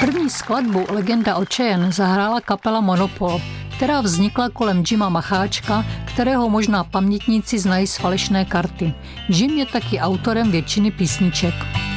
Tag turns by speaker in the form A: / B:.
A: První skladbu Legenda o Cheyenne zahrála kapela Monopol, která vznikla kolem Jima Macháčka, kterého možná pamětníci znají z Falešné karty. Jim je taky autorem většiny písniček.